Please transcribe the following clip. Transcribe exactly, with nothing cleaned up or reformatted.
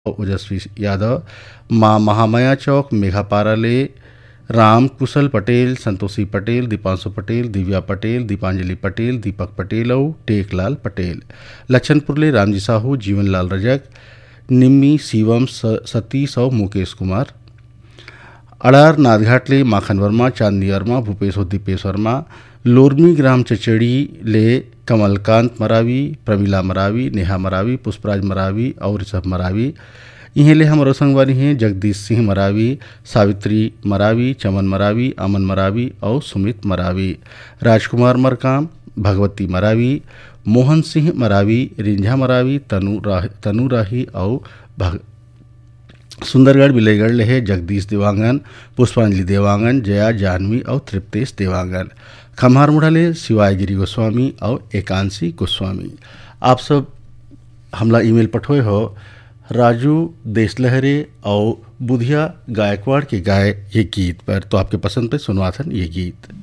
ओजस्वी यादव, मां महामाया चौक मेघापारा ले राम कुशल पटेल, संतोषी पटेल, दीपांशु पटेल, दिव्या पटेल, दीपांजलि पटेल, दीपक पटेल और टेकलाल पटेल। लच्छनपुर ले रामजी साहू, जीवनलाल रजक, निम्मी, शिवम, स- सतीश और मुकेश कुमार। अड़ार नादघाट ले माखन वर्मा, चांदनी वर्मा, भूपेश और दीपेश वर्मा। लोरमी ग्राम चचड़ी ले कमलकांत मरावी, प्रमिला मरावी, नेहा मरावी, पुष्पराज मरावी और ऋषभ मरावी। इन्हें ले हमारो संगवारी हैं जगदीश सिंह मरावी, सावित्री मरावी, चमन मरावी, अमन मरावी और सुमित मरावी। राजकुमार मरकाम, भगवती मरावी, मोहन सिंह मरावी, रिंझा मरावी, तनु राह, तनु राही और भग सुंदरगढ़ बिलेगढ़ ले है जगदीश देवांगन, पुष्पांजलि देवांगन, जया जाह्नवी और तृप्तेश देवांगन। खम्हार मुढ़ले शिवायगिरी गोस्वामी और एकांशी गोस्वामी। आप सब हमला ईमेल पठोए हो राजू देशलहरे और बुधिया गायकवाड़ के गाए ये गीत पर, तो आपके पसंद पे सुनवा थन ये गीत।